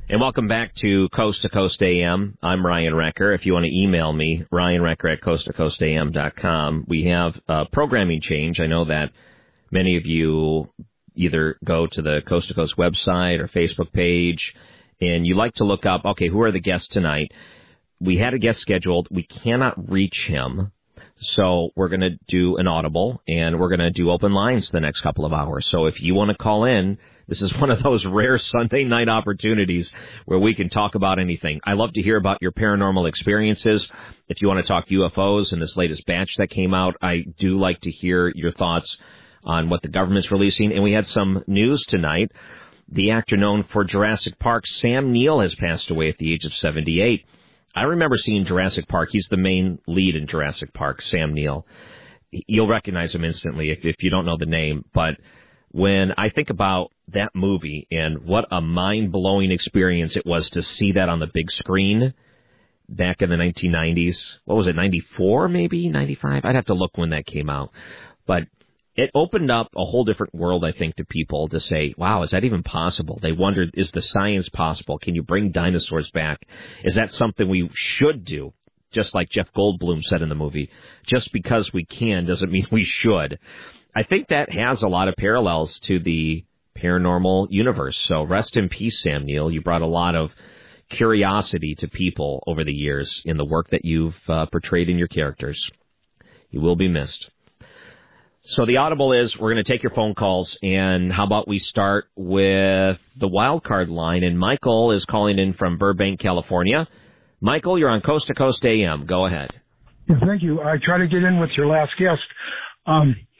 And welcome back to Coast AM. I'm Ryan Recker. If you want to email me, ryanrecker at coasttocoastam.com. We have a programming change. I know that many of you either go to the Coast to Coast website or Facebook page, and you like to look up, okay, who are the guests tonight? We had a guest scheduled. We cannot reach him. So we're going to do an audible, and we're going to do open lines the next couple of hours. So if you want to call in, this is one of those rare Sunday night opportunities where we can talk about anything. I love to hear about your paranormal experiences. If you want to talk UFOs in this latest batch that came out, I do like to hear your thoughts on what the government's releasing. And we had some news tonight. The actor known for Jurassic Park, Sam Neill, has passed away at the age of 78. I remember seeing Jurassic Park. He's the main lead in Jurassic Park, Sam Neill. You'll recognize him instantly if you don't know the name. But when I think about that movie and what a mind-blowing experience it was to see that on the big screen back in the 1990s. What was it, 94 maybe, 95? I'd have to look when that came out. But it opened up a whole different world, I think, to people to say, wow, is that even possible? They wondered, is the science possible? Can you bring dinosaurs back? Is that something we should do? Just like Jeff Goldblum said in the movie, just because we can doesn't mean we should. I think that has a lot of parallels to the paranormal universe. So rest in peace, Sam Neill. You brought a lot of curiosity to people over the years in the work that you've portrayed in your characters. You will be missed. So the audible is we're going to take your phone calls, and how about we start with the wild card line, and Michael is calling in from Burbank, California. Michael, you're on Coast to Coast AM. Go ahead. Yeah, thank you. I tried to get in with your last guest.